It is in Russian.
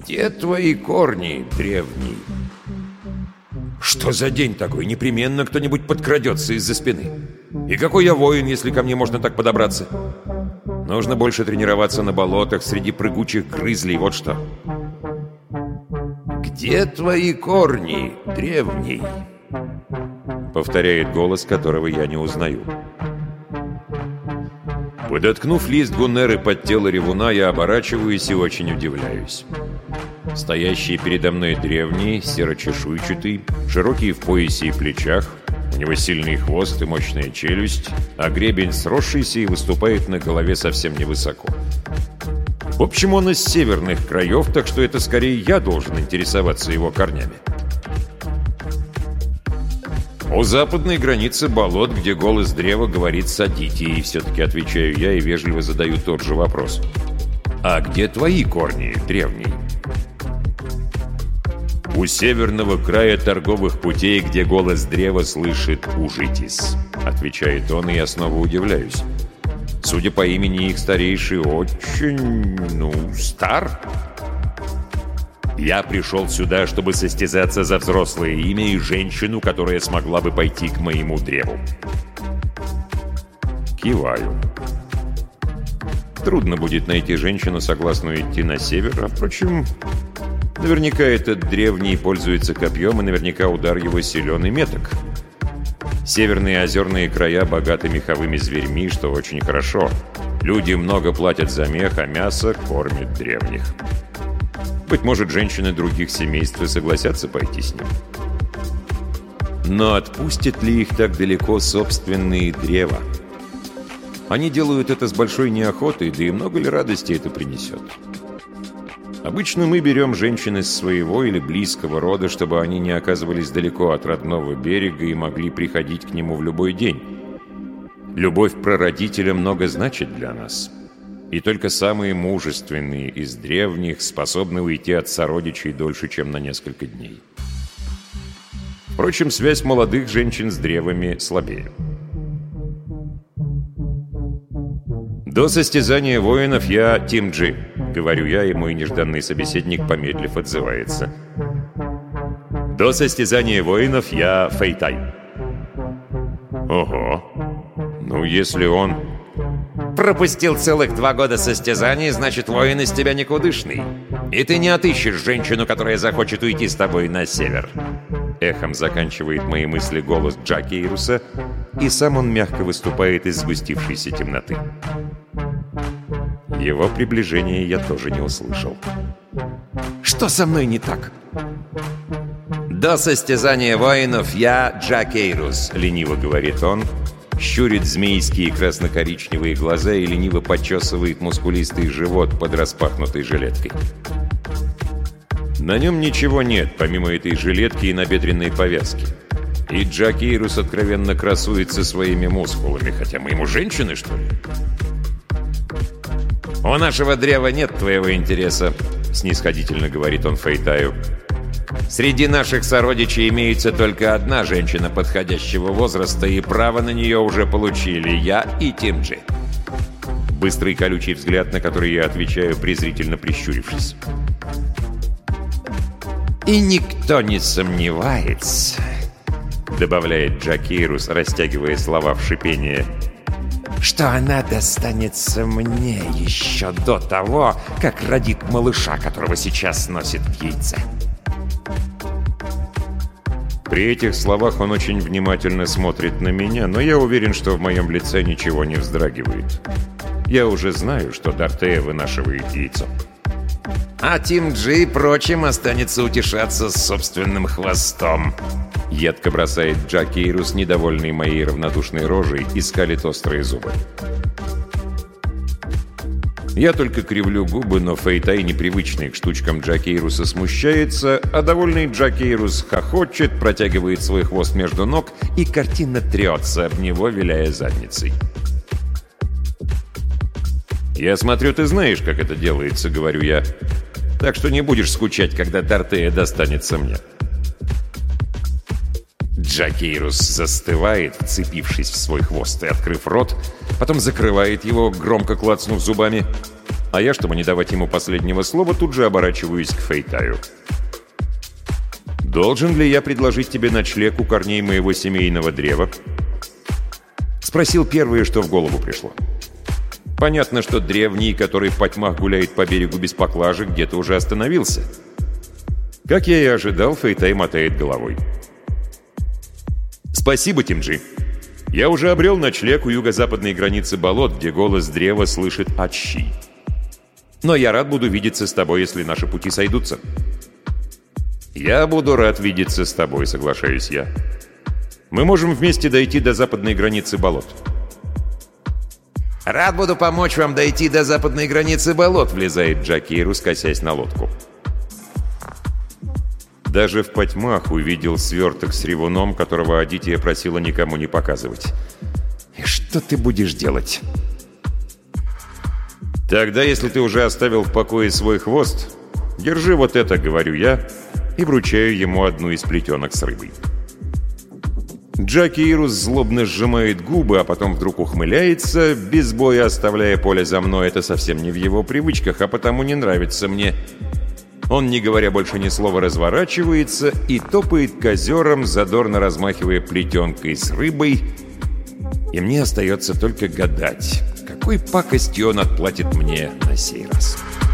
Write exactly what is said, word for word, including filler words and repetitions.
«Где твои корни, древний?» Что за день такой? Непременно кто-нибудь подкрадется из-за спины. И какой я воин, если ко мне можно так подобраться? Нужно больше тренироваться на болотах среди прыгучих грызлей, вот что. «Где твои корни, древний?» Повторяет голос, которого я не узнаю. Подоткнув лист гуннеры под тело ревуна, я оборачиваюсь и очень удивляюсь. Стоящий передо мной древний, серо-чешуйчатый, широкий в поясе и плечах, у него сильный хвост и мощная челюсть, а гребень сросшийся и выступает на голове совсем невысоко. В общем, он из северных краев, так что это скорее я должен интересоваться его корнями. У западной границы болот, где голос древа говорит «садите», и все-таки отвечаю я и вежливо задаю тот же вопрос. «А где твои корни, древний?» «У северного края торговых путей, где голос древа слышит «ужитесь», — отвечает он, и я снова удивляюсь. Судя по имени, их старейший очень, ну, стар. Я пришел сюда, чтобы состязаться за взрослое имя и женщину, которая смогла бы пойти к моему древу. Киваю. Трудно будет найти женщину, согласную идти на север, а, впрочем, наверняка этот древний пользуется копьем, и наверняка удар его силен и меток. Северные озерные края богаты меховыми зверьми, что очень хорошо. Люди много платят за мех, а мясо кормит древних. Быть может, женщины других семейств и согласятся пойти с ним. Но отпустят ли их так далеко собственные древа? Они делают это с большой неохотой, да и много ли радости это принесет? Обычно мы берем женщин из своего или близкого рода, чтобы они не оказывались далеко от родного берега и могли приходить к нему в любой день. Любовь прародителя много значит для нас. И только самые мужественные из древних способны уйти от сородичей дольше, чем на несколько дней. Впрочем, связь молодых женщин с древами слабее. До состязания воинов я Тим Джи, говорю я, и мой нежданный собеседник, помедлив, отзывается. До состязания воинов я Фэйтай. Ого. Ну, если он пропустил целых два года состязаний, значит, воин из тебя никудышный. И ты не отыщешь женщину, которая захочет уйти с тобой на север. Эхом заканчивает мои мысли голос Джакейруса, и сам он мягко выступает из сгустившейся темноты. Его приближение я тоже не услышал. Что со мной не так? До состязания воинов я Джакейрус, лениво говорит он, щурит змейские красно-коричневые глаза и лениво почесывает мускулистый живот под распахнутой жилеткой. На нем ничего нет, помимо этой жилетки и набедренной повязки. И Джакейрус откровенно красуется своими мускулами, хотя мы ему женщины, что ли? «У нашего древа нет твоего интереса», — снисходительно говорит он Фэйтаю. «Среди наших сородичей имеется только одна женщина подходящего возраста, и право на нее уже получили я и Тим Джи». Быстрый колючий взгляд, на который я отвечаю, презрительно прищурившись. «И никто не сомневается», — добавляет Джакейрус, растягивая слова в шипение, «что она достанется мне еще до того, как родит малыша, которого сейчас носит в яйце». При этих словах он очень внимательно смотрит на меня, но я уверен, что в моем лице ничего не вздрагивает. Я уже знаю, что Дартея вынашивает яйцо. А Тим Джи и прочим останется утешаться с собственным хвостом. Едко бросает Джакейрус, недовольный моей равнодушной рожей, и скалит острые зубы. Я только кривлю губы, но Фэйтай, непривычный к штучкам Джакейруса, смущается, а довольный Джакейрус хохочет, протягивает свой хвост между ног и картинно трется об него, виляя задницей. «Я смотрю, ты знаешь, как это делается», — говорю я. «Так что не будешь скучать, когда Дартея достанется мне». Джакейрус застывает, вцепившись в свой хвост и открыв рот, потом закрывает его, громко клацнув зубами, А я, чтобы не давать ему последнего слова, тут же оборачиваюсь к Фэйтаю. «Должен ли я предложить тебе ночлег у корней моего семейного древа?» Спросил первое, что в голову пришло. Понятно, что древний, который в потьмах гуляет по берегу без поклажи, где-то уже остановился. Как я и ожидал, Фэйтай мотает головой. «Спасибо, Тимджи. Я уже обрел ночлег у юго-западной границы болот, где голос древа слышит Ачи. Но я рад буду видеться с тобой, если наши пути сойдутся». «Я буду рад видеться с тобой», — соглашаюсь я. «Мы можем вместе дойти до западной границы болот». «Рад буду помочь вам дойти до западной границы болот», — влезает Джакейрус, косясь на лодку. Даже в потьмах увидел сверток с ревуном, которого Адития просила никому не показывать. «И что ты будешь делать?» «Тогда, если ты уже оставил в покое свой хвост, держи вот это», — говорю я, и вручаю ему одну из плетенок с рыбой. Джакейрус злобно сжимает губы, а потом вдруг ухмыляется, без боя оставляя поле за мной. Это совсем не в его привычках, а потому не нравится мне. Он, не говоря больше ни слова, разворачивается и топает к озерам, задорно размахивая плетенкой с рыбой. И мне остается только гадать, какой пакостью он отплатит мне на сей раз.